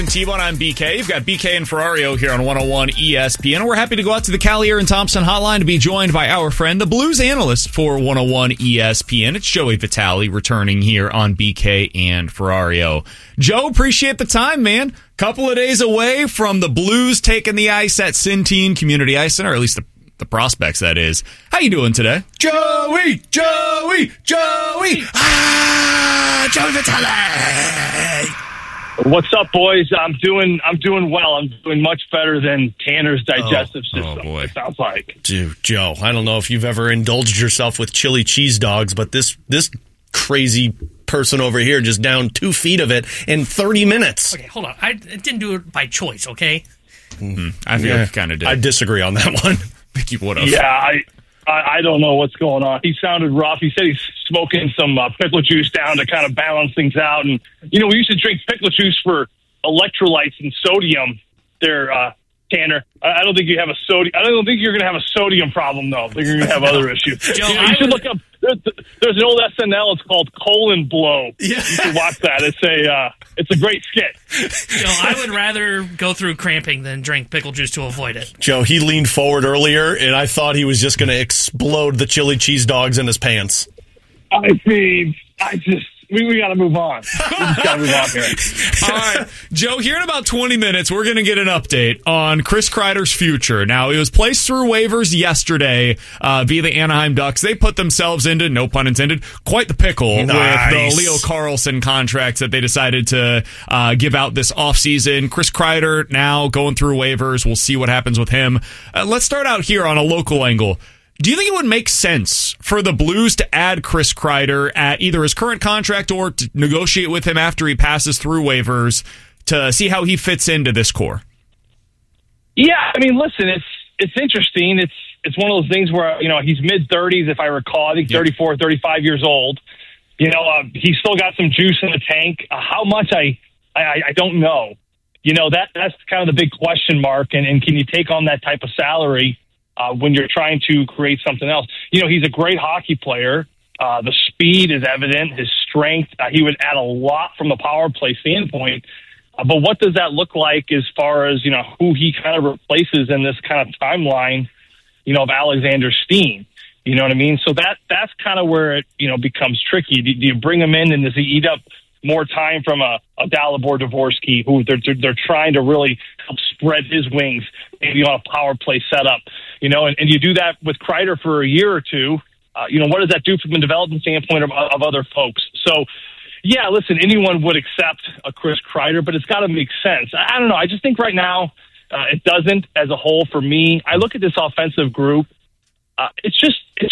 T1, I'm BK. You've got BK and Ferrario here on 101 ESPN. We're happy to go out to the Collier and Thompson hotline to be joined by our friend, the Blues analyst for 101 ESPN. It's Joey Vitale returning here on BK and Ferrario. Joe, appreciate the time, man. Couple of days away from the Blues taking the ice at Centene Community Ice Center, or at least the prospects, that is. How you doing today? Joey! Joey Vitale! What's up, boys? I'm doing well. I'm doing much better than Tanner's digestive system. Oh boy. It sounds like. Dude, Joe, I don't know if you've ever indulged yourself with chili cheese dogs, but this crazy person over here just downed 2 feet of it in 30 minutes. Okay, hold on. I didn't do it by choice, okay? I feel you kind of did. I disagree on that one. I think you would have. Yeah, I don't know what's going on. He sounded rough. He said he's smoking some pickle juice down to kind of balance things out. And, we used to drink pickle juice for electrolytes and sodium there, Tanner. I don't think you have a sodium. I don't think you're going to have a sodium problem, though. I think you're going to have other issues. Joe, you should look up. There's an old SNL. It's called Colon Blow. Yeah. You should watch that. It's a great skit. Joe, I would rather go through cramping than drink pickle juice to avoid it. Joe, he leaned forward earlier, and I thought he was just going to explode the chili cheese dogs in his pants. I mean, we got to move on. We just got to move on here. All right, Joe, here in about 20 minutes, we're going to get an update on Chris Kreider's future. Now, it was placed through waivers yesterday via the Anaheim Ducks. They put themselves into, no pun intended, quite the pickle with the Leo Carlsson contracts that they decided to give out this offseason. Chris Kreider now going through waivers. We'll see what happens with him. Let's start out here on a local angle. Do you think it would make sense for the Blues to add Chris Kreider at either his current contract or to negotiate with him after he passes through waivers to see how he fits into this core? Yeah, I mean, listen, it's interesting. It's one of those things where, he's mid-30s, if I recall. I think 34, 35 years old. He's still got some juice in the tank. How much, I don't know. That's kind of the big question mark, and can you take on that type of salary when you're trying to create something else? He's a great hockey player. The speed is evident, his strength. He would add a lot from the power play standpoint. But what does that look like as far as, who he kind of replaces in this kind of timeline, of Alexander Steen? You know what I mean? So that's kind of where it, becomes tricky. Do you bring him in, and does he eat up more time from a Dalibor Dvorsky, who they're trying to really help spread his wings, maybe on a power play setup, and you do that with Kreider for a year or two. What does that do from a development standpoint of other folks? So, yeah, listen, anyone would accept a Chris Kreider, but it's got to make sense. I don't know. I just think right now it doesn't as a whole for me. I look at this offensive group. It's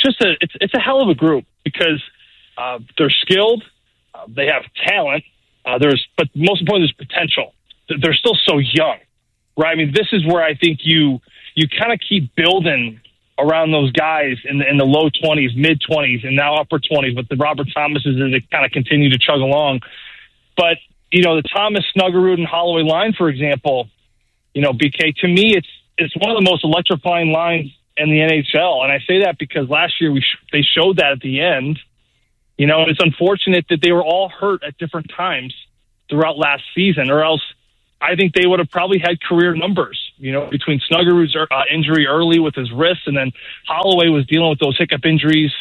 a hell of a group because they're skilled. They have talent. But most importantly, there's potential. They're still so young, right? I mean, this is where I think you kind of keep building around those guys in the low 20s, mid 20s, and now upper 20s. But the Robert Thomases, as they kind of continue to chug along. But the Thomas, Snuggerud, and Holloway line, for example, BK, to me, it's one of the most electrifying lines in the NHL, and I say that because last year they showed that at the end. It's unfortunate that they were all hurt at different times throughout last season, or else I think they would have probably had career numbers, between Snuggerud's injury early with his wrist, and then Holloway was dealing with those hiccup injuries,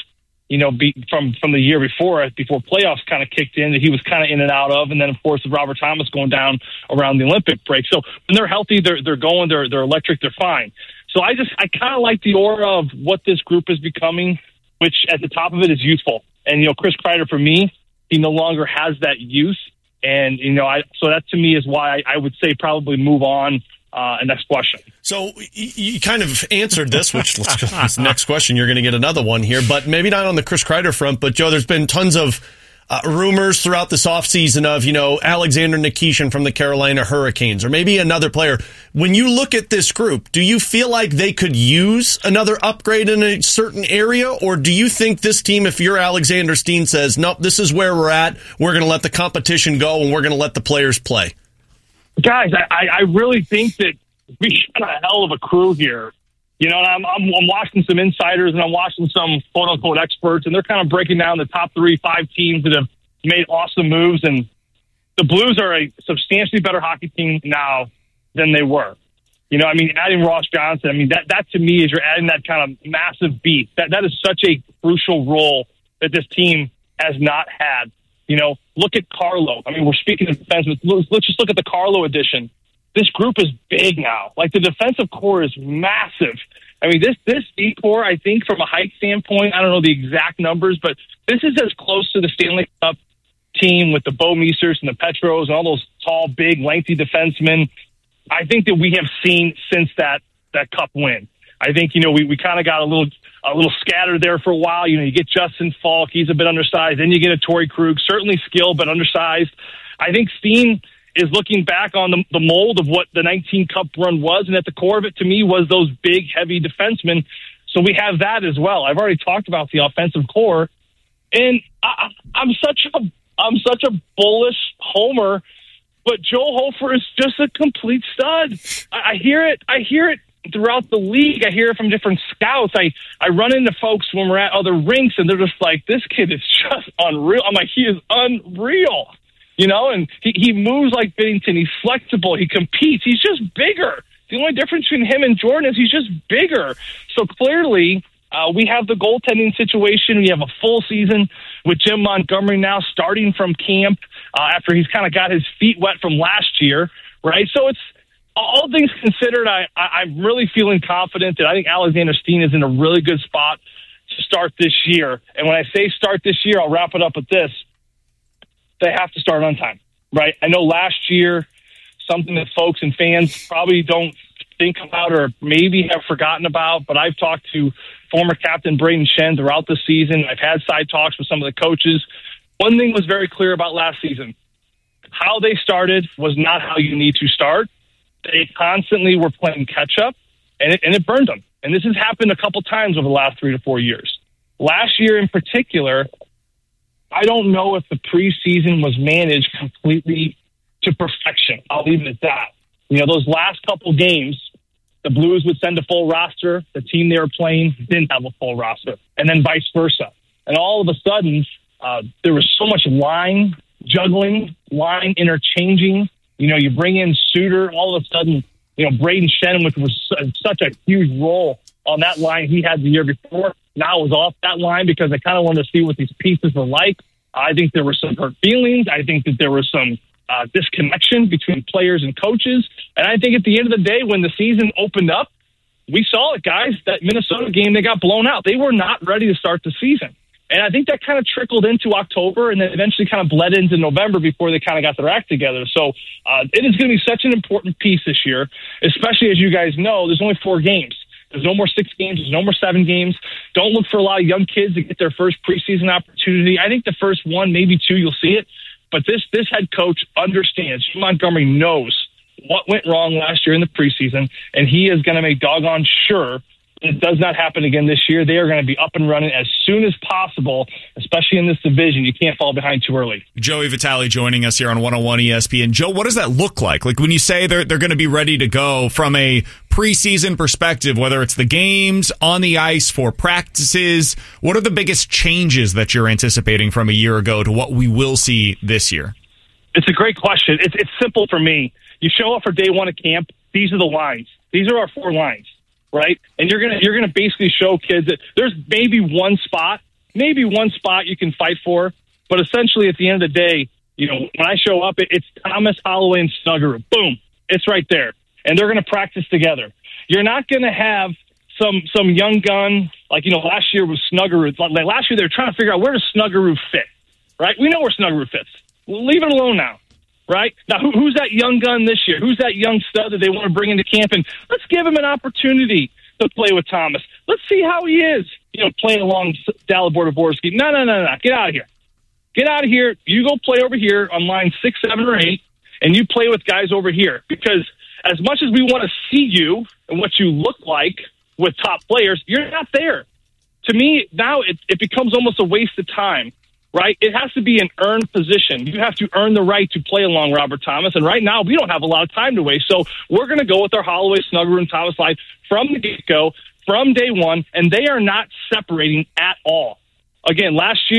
from the year before playoffs kind of kicked in, that he was kind of in and out of. And then, of course, with Robert Thomas going down around the Olympic break. So when they're healthy, they're going, they're electric, they're fine. So I kind of like the aura of what this group is becoming, which at the top of it is youthful. And, Chris Kreider, for me, he no longer has that youth. And, so that to me is why I would say probably move on. And next question. So you kind of answered this, which this next question, you're going to get another one here, but maybe not on the Chris Kreider front. But, Joe, there's been tons of rumors throughout this offseason of, Alexander Nikishin from the Carolina Hurricanes, or maybe another player. When you look at this group, do you feel like they could use another upgrade in a certain area? Or do you think this team, if you're Alexander Steen, says, nope, this is where we're at, we're going to let the competition go and we're going to let the players play? Guys, I really think that we got a hell of a crew here. And I'm watching some insiders and I'm watching some quote unquote experts, and they're kind of breaking down the top 3-5 teams that have made awesome moves. And the Blues are a substantially better hockey team now than they were. You know, I mean, adding Ross Johnson, I mean, that to me is you're adding that kind of massive beat. That is such a crucial role that this team has not had. You know, look at Carlo. I mean, we're speaking of defense. Let's just look at the Carlo addition. This group is big now. Like, the defensive core is massive. I mean, this D-core, I think, from a height standpoint, I don't know the exact numbers, but this is as close to the Stanley Cup team with the Bo Meisers and the Petros and all those tall, big, lengthy defensemen, I think, that we have seen since that Cup win. I think, you know, we kind of got a little scattered there for a while. You know, you get Justin Falk, he's a bit undersized. Then you get a Torrey Krug, certainly skilled but undersized. I think Steen is looking back on the mold of what the 19 Cup run was, and at the core of it, to me, was those big, heavy defensemen. So we have that as well. I've already talked about the offensive core, and I'm such a bullish homer, but Joe Hofer is just a complete stud. I hear it throughout the league. I hear it from different scouts. I run into folks when we're at other rinks, and they're just like, this kid is just unreal. I'm like, he is unreal. You know, and he moves like Binnington. He's flexible. He competes. He's just bigger. The only difference between him and Jordan is he's just bigger. So clearly, we have the goaltending situation. We have a full season with Jim Montgomery now starting from camp after he's kind of got his feet wet from last year, right? So it's all things considered. I'm really feeling confident that I think Alexander Steen is in a really good spot to start this year. And when I say start this year, I'll wrap it up with this. They have to start on time, right? I know last year, something that folks and fans probably don't think about or maybe have forgotten about, but I've talked to former captain Braden Shen throughout the season. I've had side talks with some of the coaches. One thing was very clear about last season. How they started was not how you need to start. They constantly were playing catch-up, and it burned them. And this has happened a couple times over the last 3 to 4 years. Last year in particular, I don't know if the preseason was managed completely to perfection. I'll leave it at that. You know, those last couple games, the Blues would send a full roster. The team they were playing didn't have a full roster, and then vice versa. And all of a sudden, there was so much line juggling, line interchanging. You know, you bring in Suter, all of a sudden, you know, Braden Shen, which was such a huge role on that line he had the year before, now is off that line because I kind of wanted to see what these pieces were like. I think there were some hurt feelings. I think that there was some disconnection between players and coaches. And I think at the end of the day, when the season opened up, we saw it, guys. That Minnesota game, they got blown out. They were not ready to start the season. And I think that kind of trickled into October and then eventually kind of bled into November before they kind of got their act together. So it is going to be such an important piece this year, especially as you guys know, there's only 4 games. There's no more 6 games. There's no more 7 games. Don't look for a lot of young kids to get their first preseason opportunity. I think the first 1, maybe 2, you'll see it. But this head coach understands. Jim Montgomery knows what went wrong last year in the preseason, and he is going to make doggone sure it does not happen again this year. They are going to be up and running as soon as possible, especially in this division. You can't fall behind too early. Joey Vitale joining us here on 101 ESPN. Joe, what does that look like? Like when you say they're going to be ready to go from a preseason perspective, whether it's the games, on the ice, for practices, what are the biggest changes that you're anticipating from a year ago to what we will see this year? It's a great question. It's simple for me. You show up for day one of camp. These are the lines. These are our 4 lines. Right? And you're gonna basically show kids that there's maybe one spot you can fight for, but essentially at the end of the day, you know, when I show up, it's Thomas, Holloway, and Snuggerud. Boom, it's right there, and they're gonna practice together. You're not gonna have some young gun like, you know, last year was Snuggerud. Like last year they were trying to figure out where does Snuggerud fit. Right? We know where Snuggerud fits. Leave it alone now. Right? Now, who's that young gun this year? Who's that young stud that they want to bring into camp? And let's give him an opportunity to play with Thomas. Let's see how he is, you know, playing along Dalibor Dvorsky. No. Get out of here. Get out of here. You go play over here on line 6, 7, or 8, and you play with guys over here. Because as much as we want to see you and what you look like with top players, you're not there. To me, now it becomes almost a waste of time. Right? It has to be an earned position. You have to earn the right to play along Robert Thomas. And right now, we don't have a lot of time to waste. So we're going to go with our Holloway, Snuggerud, and Thomas line from the get-go, from day one, and they are not separating at all. Again, last year,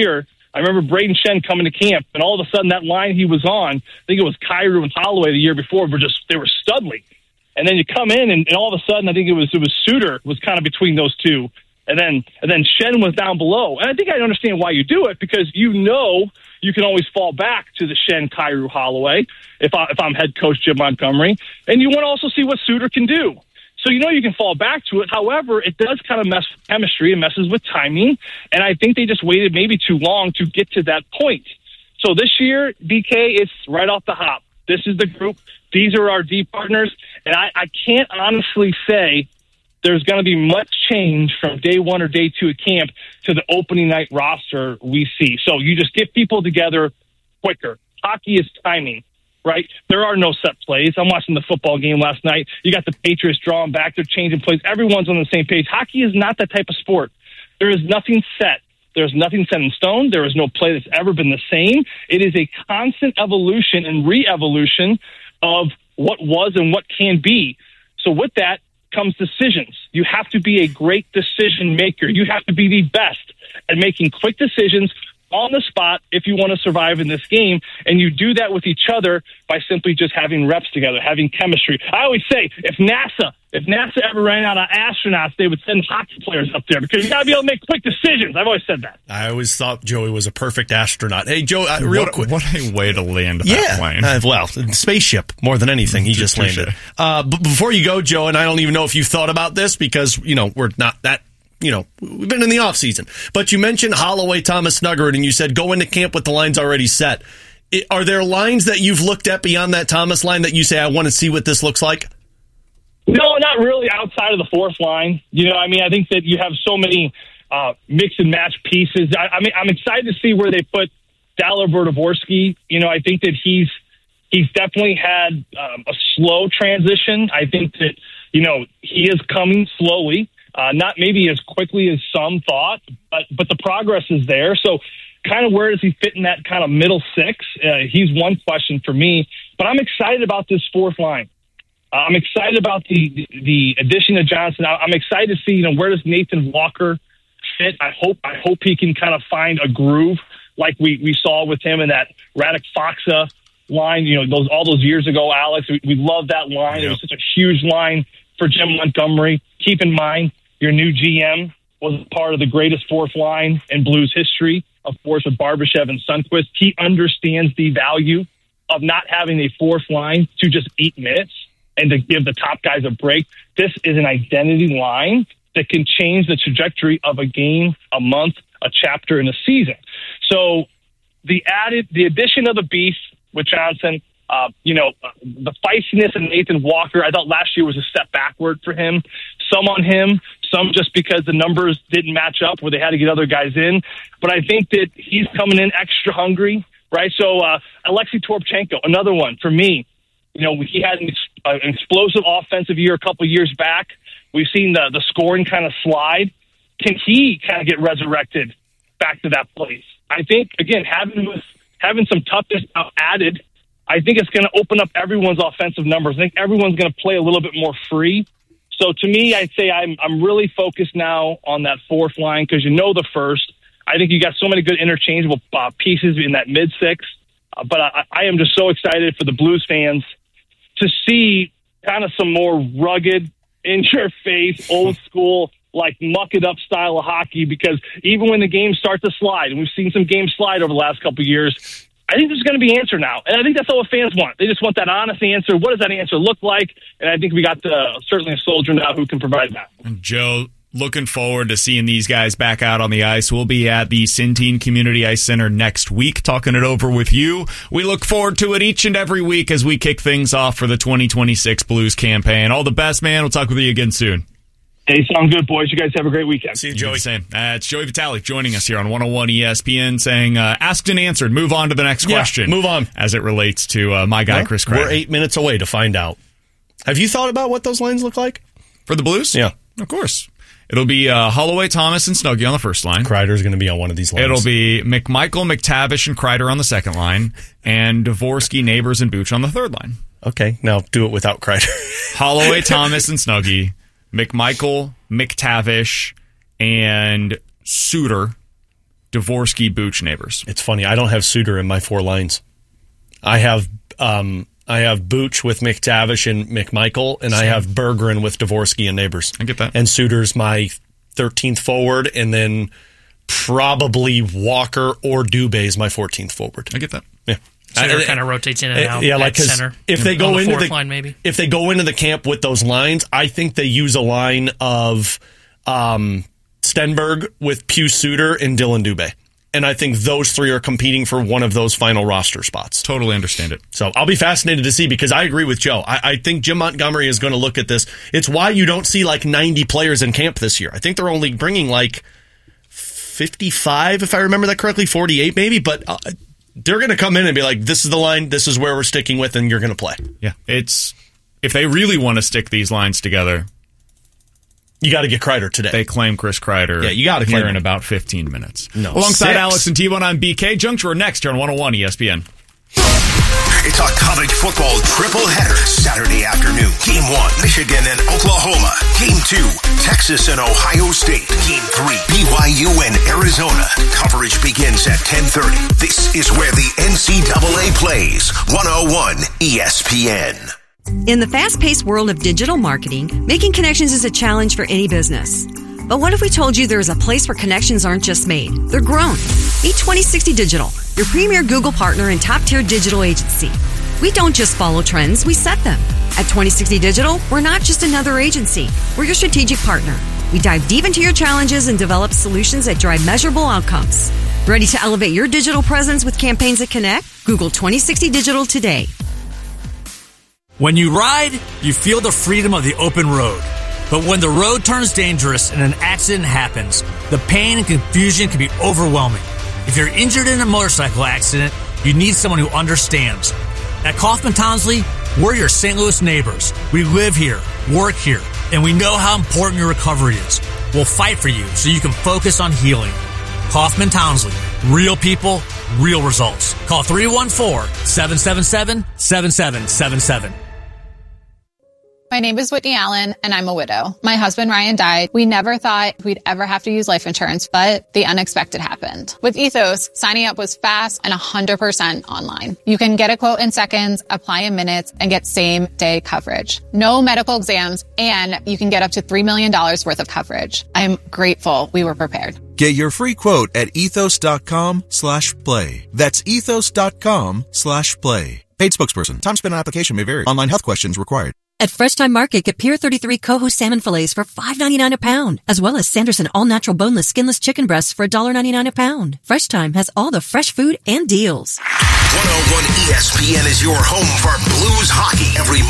I remember Braden Shen coming to camp, and all of a sudden that line he was on, I think it was Kyrou and Holloway the year before, they were studly. And then you come in, and all of a sudden I think it was Suter was kind of between those two. And then Shen was down below. And I think I understand why you do it, because you can always fall back to the Shen, Kyrou, Holloway if I'm head coach Jim Montgomery. And you want to also see what Suter can do. So you can fall back to it. However, it does kind of mess with chemistry and messes with timing. And I think they just waited maybe too long to get to that point. So this year, BK, it's right off the hop. This is the group. These are our D partners. And I can't honestly say there's going to be much change from day one or day two at camp to the opening night roster we see. So you just get people together quicker. Hockey is timing, right? There are no set plays. I'm watching the football game last night. You got the Patriots drawing back. They're changing plays. Everyone's on the same page. Hockey is not that type of sport. There is nothing set. There's nothing set in stone. There is no play that's ever been the same. It is a constant evolution and re-evolution of what was and what can be. So with that comes decisions. You have to be a great decision maker. You have to be the best at making quick decisions on the spot if you want to survive in this game. And you do that with each other by simply just having reps together, having chemistry. I always say, if NASA ever ran out of astronauts, they would send hockey players up there, because you got to be able to make quick decisions. I've always said that. I always thought Joey was a perfect astronaut. Hey, Joe, real quick. What a way to land that plane. Well, spaceship more than anything. He just landed. But before you go, Joe, and I don't even know if you thought about this, because, we're not that, we've been in the off season, but you mentioned Holloway, Thomas, Snuggerud, and you said go into camp with the lines already set. Are there lines that you've looked at beyond that Thomas line that you say, I want to see what this looks like? No, not really outside of the fourth line. I think that you have so many mix and match pieces. I'm excited to see where they put Dalibor Dvorsky. I think that he's definitely had a slow transition. I think that, he is coming slowly. Not maybe as quickly as some thought, but the progress is there. So kind of where does he fit in that kind of middle six? He's one question for me, but I'm excited about this fourth line. I'm excited about the addition of Johnson. I'm excited to see, where does Nathan Walker fit? I hope he can kind of find a groove like we saw with him in that Radek Faksa line, all those years ago, Alex. We love that line. Yep. It was such a huge line for Jim Montgomery. Keep in mind, your new GM was part of the greatest fourth line in Blues history, of course, with Barbashev and Sundqvist. He understands the value of not having a fourth line to just 8 minutes and to give the top guys a break. This is an identity line that can change the trajectory of a game, a month, a chapter in a season. So the addition of the beast with Johnson, the feistiness of Nathan Walker, I thought last year was a step backward for him. Some on him, some just because the numbers didn't match up where they had to get other guys in. But I think that he's coming in extra hungry, right? So Alexei Toropchenko, another one for me. He had an explosive offensive year a couple years back. We've seen the scoring kind of slide. Can he kind of get resurrected back to that place? I think, again, having some toughness added, I think it's going to open up everyone's offensive numbers. I think everyone's going to play a little bit more free. So to me, I'd say I'm really focused now on that fourth line, because the first. I think you got so many good interchangeable pieces in that mid-six. But I am just so excited for the Blues fans to see kind of some more rugged, in-your-face, old-school, muck-it-up style of hockey, because even when the games start to slide, and we've seen some games slide over the last couple of years, I think there's going to be an answer now. And I think that's all the fans want. They just want that honest answer. What does that answer look like? And I think we got certainly a soldier now who can provide that. Joe, looking forward to seeing these guys back out on the ice. We'll be at the Centene Community Ice Center next week, talking it over with you. We look forward to it each and every week as we kick things off for the 2026 Blues campaign. All the best, man. We'll talk with you again soon. Hey, sound good, boys. You guys have a great weekend. See you, Joey. It's Joey Vitale joining us here on 101 ESPN, saying, asked and answered. Move on to the next question. Move on. As it relates to my guy, Chris Kreider. We're 8 minutes away to find out. Have you thought about what those lines look like? For the Blues? Yeah. Of course. It'll be Holloway, Thomas, and Snuggie on the first line. Kreider's going to be on one of these lines. It'll be McMichael, McTavish, and Kreider on the second line, and Dvorsky, Neighbors, and Booch on the third line. Okay, now do it without Kreider. Holloway, Thomas, and McMichael, McTavish, and Suter Dvorsky, Booch, Neighbors. It's funny. I don't have Suter in my 4 lines. I have Booch with McTavish and McMichael, and I have Berggren with Dvorsky and Neighbors. I get that. And Suter's my 13th forward, and then probably Walker or Dubé is my 14th forward. I get that. Yeah. Suter kind of rotates in and out. Yeah, like center. If they go into the line, maybe. If they go into the camp with those lines, I think they use a line of Stenberg with Pius Suter and Dylan Dubé. And I think those 3 are competing for one of those final roster spots. Totally understand it. So I'll be fascinated to see, because I agree with Joe. I think Jim Montgomery is going to look at this. It's why you don't see like 90 players in camp this year. I think they're only bringing like 55, if I remember that correctly, 48 maybe, but they're going to come in and be like, this is the line, this is where we're sticking with, and you're going to play. Yeah, it's if they really want to stick these lines together, you got to get Kreider today. They claim Chris Kreider. Yeah, you got to here claim in him. about 15 minutes. No, alongside 6. Alex and T1 on BK Juncture next here on 101 ESPN. It's a college football triple header Saturday afternoon. Game 1, Michigan and Oklahoma. Game 2, Texas and Ohio State. Game 3, BYU and Arizona. Coverage begins at 10:30. This is where the NCAA plays. 101 ESPN. In the fast-paced world of digital marketing, making connections is a challenge for any business. But what if we told you there is a place where connections aren't just made, they're grown? Meet 2060 Digital, your premier Google partner and top-tier digital agency. We don't just follow trends, we set them. At 2060 Digital, we're not just another agency, we're your strategic partner. We dive deep into your challenges and develop solutions that drive measurable outcomes. Ready to elevate your digital presence with campaigns that connect? Google 2060 Digital today. When you ride, you feel the freedom of the open road. But when the road turns dangerous and an accident happens, the pain and confusion can be overwhelming. If you're injured in a motorcycle accident, you need someone who understands. At Kaufman Townsley, we're your St. Louis neighbors. We live here, work here, and we know how important your recovery is. We'll fight for you so you can focus on healing. Kaufman Townsley. Real people, real results. Call 314-777-7777. My name is Whitney Allen, and I'm a widow. My husband, Ryan, died. We never thought we'd ever have to use life insurance, but the unexpected happened. With Ethos, signing up was fast and 100% online. You can get a quote in seconds, apply in minutes, and get same-day coverage. No medical exams, and you can get up to $3 million worth of coverage. I'm grateful we were prepared. Get your free quote at ethos.com/play. That's ethos.com/play. Paid spokesperson. Time spent on application may vary. Online health questions required. At Fresh Time Market, get Pier 33 Coho salmon fillets for $5.99 a pound, as well as Sanderson all-natural boneless skinless chicken breasts for $1.99 a pound. Fresh Time has all the fresh food and deals. 101 ESPN is your home for Blues hockey every